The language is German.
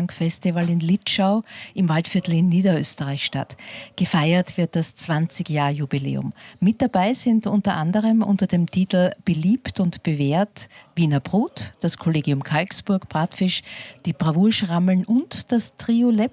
Bierpunk-Festival in Litschau im Waldviertel in Niederösterreich statt. Gefeiert wird das 20-Jahr-Jubiläum. Mit dabei sind unter anderem unter dem Titel Beliebt und bewährt Wiener Brut, das Kollegium Kalksburg Bratfisch, die Bravourschrammeln und das Trio Lepp.